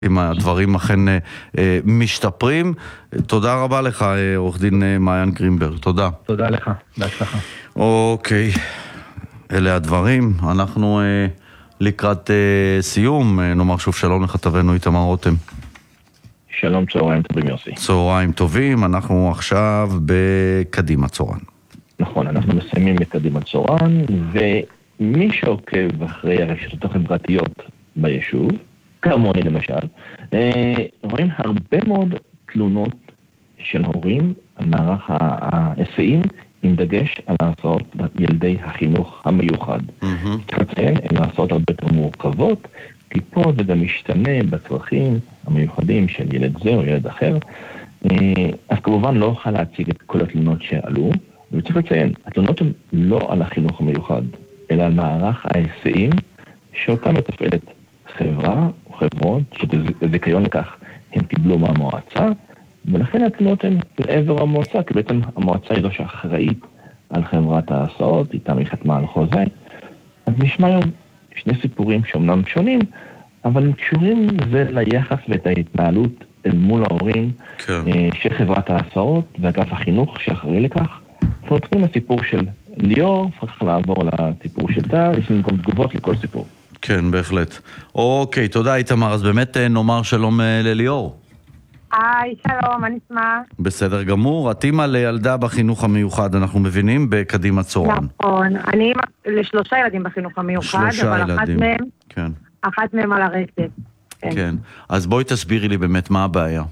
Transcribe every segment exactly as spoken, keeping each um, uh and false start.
אם הדברים אכן אה, משתפרים. תודה רבה לך, אה, עורך דין אה, מעיין גרינברג. תודה. תודה לך, בהצלחה. אוקיי, אלה הדברים. אנחנו אה, לקראת אה, סיום. אה, נאמר שוב שלום לכתבנו איתמר רותם. שלום, צהריים טובים יוסי. צהריים טובים, אנחנו עכשיו בקדימה צורן. נכון, אנחנו מסיימים בקדימה צורן, ומי שעוקב אחרי הרשתות החברתיות ביישוב, כמוני למשל, רואים הרבה מאוד תלונות של הורים על מערך ההיסעים, עם דגש על ההסעות ילדי החינוך המיוחד. צריך לציין, הן ההסעות הרבה יותר מורכבות, כי פה זה גם משתנה בצרכים המיוחדים של ילד זה או ילד אחר. אז כמובן לא אוכל להציג את כל התלונות שעלו, וצריך לציין, התלונות הן לא על החינוך המיוחד, אלא על מערך ההיסעים שאותה מתפעלת חברה או חברות, שזיכיון לכך הם קיבלו מהמועצה, ולכן התלונות הן לעבר המועצה, כי בעצם המועצה היא זו שאחראית על חברת ההסעות, איתם היא חתמה על חוזה. אז נשמע היום שני סיפורים שאומנם שונים, אבל הם קשורים זה ליחס ואת ההתנהלות אל מול ההורים כן. של חברת ההסעות ואגף החינוך שאחראי לכך. אנחנו נתחילים לסיפור של ליאור, צריך לעבור לסיפור של טל, יש לנו גם תגובות לכל סיפור. כן, בהחלט. אוקיי, תודה איתמר. אז באמת נאמר שלום לליאור. היי, שלום, מה נשמע? בסדר גמור. את אימא לילדה בחינוך המיוחד, אנחנו מבינים, בקדימה צורן. נכון, אני אימא לשלושה ילדים בחינוך המיוחד, שלושה אבל אחת ילדים. מהם, כן. אחת מהם על הרצף. כן. כן. אז בואי תסבירי לי באמת מה הבעיה.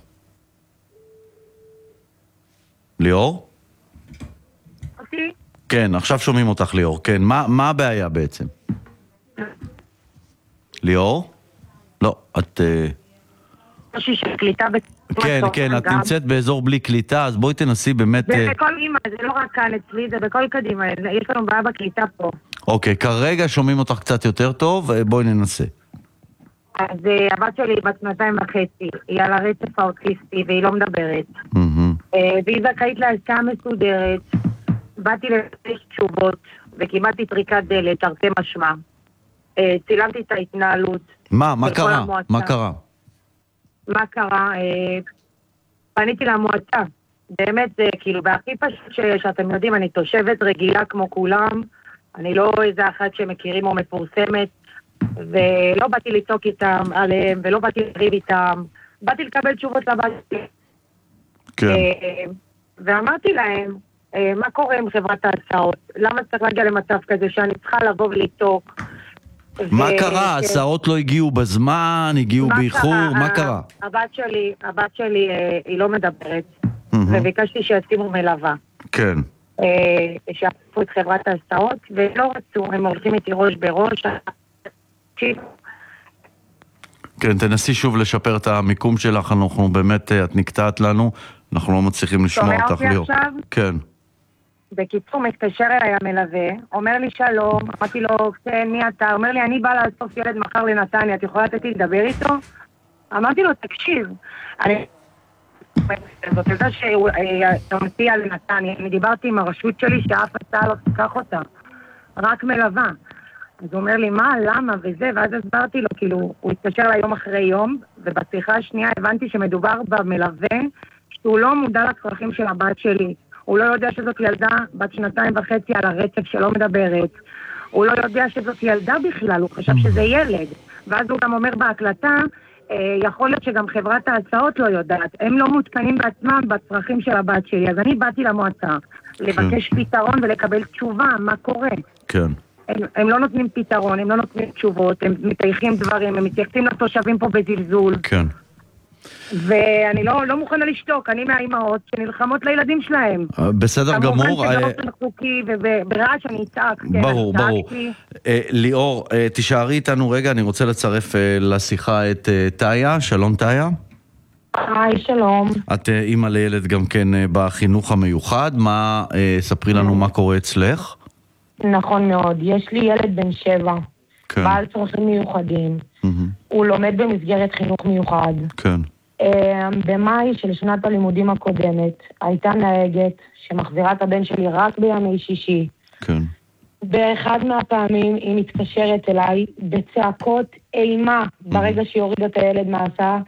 ליאור? אותי? כן, עכשיו שומעים אותך ליאור. כן, מה, מה הבעיה בעצם? ליאור? לא, את... משהו של קליטה בקדימה כן, צורן. כן, את גם. נמצאת באזור בלי קליטה, אז בואי תנסי באמת... זה בכל אימא, זה לא רק כאן אצלי, זה בכל קדימה, יש לנו בעיה בקליטה פה. אוקיי, כרגע שומעים אותך קצת יותר טוב, בואי ננסה. אז הבת שלי היא בת שנתיים וחצי, היא על הרצף האוטיסטי והיא לא מדברת. והיא זכאית להסעה מסודרת, באתי לבקש תשובות וקיבלתי טריקת דלת, תרתי משמע. צילמתי את ההתנהלות. מה? מה קרה? מה קרה? מה קרה? פניתי למועצה. באמת זה כאילו, והכי פשוט שיש, אתם יודעים, אני תושבת רגילה כמו כולם, אני לא איזה אחת שמכירים או מפורסמת, ולא באתי לצעוק איתם עליהם, ולא באתי לריב איתם, באתי לקבל תשובות לבת. כן. ואמרתי להם, מה קורה עם חברת ההסעות? למה צריך להגיע למצב כזה שאני צריכה לבוא ולצעוק? מה קרה? ההסעות לא הגיעו בזמן, הגיעו באיחור, מה קרה? הבת שלי, הבת שלי היא לא מדברת, וביקשתי שישימו מלווה. כן. שיעשו את חברת ההסעות, ולא רצו, הם הולכים איתי ראש בראש. כן, תנסי שוב לשפר את המיקום שלך, אנחנו באמת, את נקטעת לנו, אנחנו לא מצליחים לשמוע אותך, ליאור. שומע אותי עכשיו? כן. בקיצור, מתקשר אליי המלווה, אומר לי שלום, אמרתי לו, כן, מי אתה? אומר לי, אני באה לאסוף ילד מחר לנתניה, את יכולה לתת לי לדבר איתו? אמרתי לו, תקשיב, אני... זאת יודעת שהוא מציע לנתניה, אני דיברתי עם הרשות שלי שאף הצעה לא תיקח אותה, רק מלווה. אז הוא אומר לי, מה, למה, וזה, ואז הסברתי לו, כאילו, הוא התקשר לה יום אחרי יום, ובשיחה השנייה הבנתי שמדובר במלווה, שהוא לא מודע לצרכים של הבת שלי. הוא לא יודע שזאת ילדה בת שנתיים וחצי על הרצף שלא מדברת. הוא לא יודע שזאת ילדה בכלל, הוא חשב שזה ילד. ואז הוא גם אומר בהקלטה, יכול להיות שגם חברת ההסעות לא יודעת. הם לא מותקנים בעצמם בצרכים של הבת שלי. אז אני באתי למועצה לבקש פתרון ולקבל תשובה, מה קורה. כן. הם, הם לא נותנים פתרון, הם לא נותנים תשובות, הם מתייחים דברים, הם מתייחסים לתושבים פה בזלזול. כן. ואני לא, לא מוכנה לשתוק, אני מהאימהות שנלחמות לילדים שלהם. בסדר גמור. כמובן שבאופן חוקי וברעש אני אצעק. ברור, ברור. ליאור, תישארי איתנו רגע, אני רוצה לצרף לשיחה את טאיה. שלום טאיה. היי, שלום. את אימא לילד גם כן בחינוך המיוחד, מה, ספרי לנו מה קורה אצלך? נכון מאוד, יש לי ילד בן שבע, בעל צרכים מיוחדים. הוא לומד במסגרת חינוך מיוחד. כן. במאי של שנת הלימודים הקודמת הייתה נהגת שמחזירה את הבן שלי רק בימי שישי. כן. באחד מהפעמים היא מתקשרת אליי בצעקות אימה ברגע שהיא הורידה את הילד מההסעה.